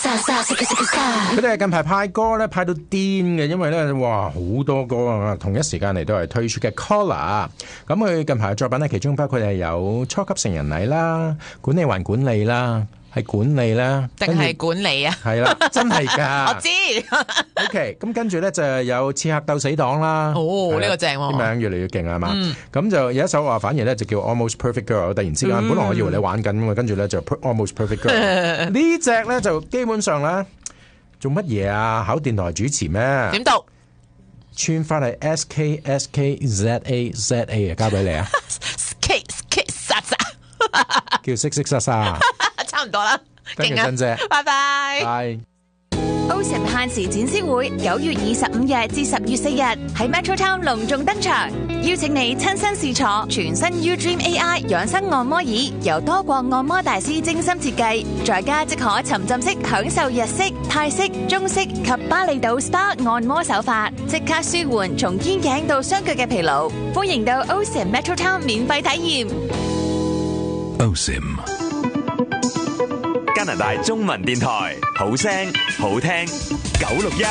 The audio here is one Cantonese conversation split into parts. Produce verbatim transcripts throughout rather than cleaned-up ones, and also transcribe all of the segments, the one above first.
佢哋係近排派歌咧派到癲嘅，因為咧哇好多歌啊，同一時間嚟都係推出嘅 Collar。咁佢近排嘅作品咧，其中包括係有初級成人禮啦、管理還管理啦。係管理啦， 定係管理啊？ 係啦，真係㗎。 我知。 OK，咁跟住咧就有刺客鬥死黨啦。 哦，呢個正喎。 啲名越嚟越勁啊嘛。咁、 嗯、 就有一首話反而咧就叫 Almost Perfect Girl。突然之間，嗯、本來我以為你玩緊㗎，跟住咧就 Almost Perfect Girl。呢隻咧就基本上咧做乜嘢啊？考電台主持咩？ 點讀？ 串法係 S K S K Z A Z A 啊，交俾你啊。 K K 沙沙， 叫識識沙沙。 差唔多啦， 勁啊！珍姐， 拜拜。 拜。 Ocean 限時展銷會九月二十五日至十月四日喺 Metro Town 隆重登場，邀請你親身試坐全新 U-Dream A I 養生按摩椅，由多國按摩大師精心設計，在家即可沉浸式享受日式、泰式、中式及巴厘島 S P A 按摩手法，即刻舒緩從肩頸到雙腳嘅疲勞。歡迎到 Ocean Metro Town 免費體驗。 Ocean加拿大中文電台，好聲好聽九六一。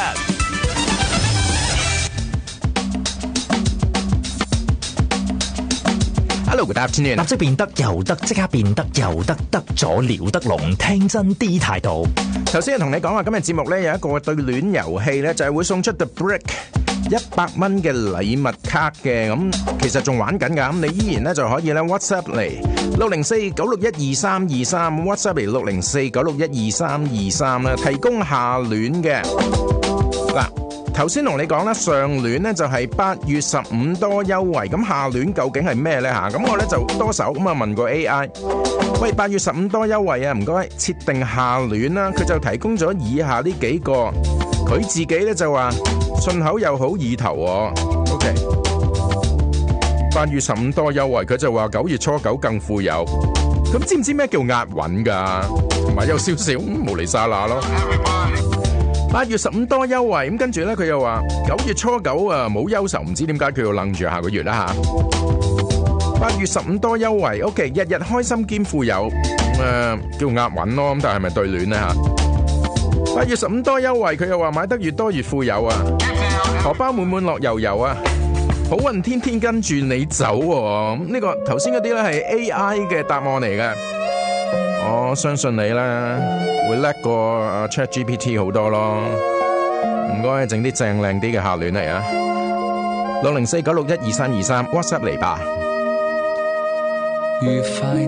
Hello，good afternoon。 立即變得又得，即刻變得又得，得咗了得龍，聽真啲態度。 頭先同你講話，今日節目咧有一個對聯遊戲咧，就係會送出 The Brick 一百蚊嘅禮物卡嘅。咁其實仲玩緊㗎，咁你依然咧就可以咧 WhatsApp 嚟六零四九六一二三二三 WhatsApp 嚟六零四九六一二三二三啦，提供下聯嘅嗱。頭先同你講啦，上聯呢就係八月十五多優惠，咁下聯究竟係咩呢？吓？咁我呢就多手咁啊問過 A I， 喂，八月十五多優惠啊，唔該設定下聯啦，佢就提供咗以下呢幾個，佢自己呢就話順口又好意頭喎。OK， 八月十五多優惠，佢就話九月初九更富有，咁知唔知咩叫押韻噶？同埋有少少無厘沙喇咯。八月十五多優惠，咁跟住咧佢又話九月初九啊冇憂愁，唔知點解佢要楞住下個月啦吓。八月十五多優惠 ，OK， 日日開心兼富有，咁、呃、叫押韻咯，咁但係咪對聯咧吓？八月十五多優惠，佢又話買得越多越富有啊，荷包滿滿樂悠悠啊，好運天天跟住你走喎、啊。咁、這、呢個頭先嗰啲咧係 A I 嘅答案嚟嘅。我相信你啦，會叻過 ChatGPT 好多咯。唔該，整啲正靚啲嘅下聯嚟啊！六零四九六一二三二三 WhatsApp 嚟吧。 愉快